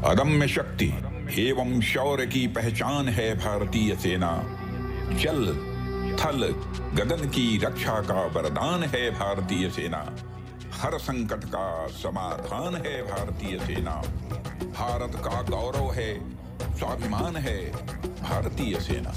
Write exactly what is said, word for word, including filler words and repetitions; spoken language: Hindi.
अदम्य शक्ति एवं शौर्य की पहचान है भारतीय सेना। जल थल गगन की रक्षा का वरदान है भारतीय सेना। हर संकट का समाधान है भारतीय सेना। भारत का गौरव है, स्वाभिमान है भारतीय सेना।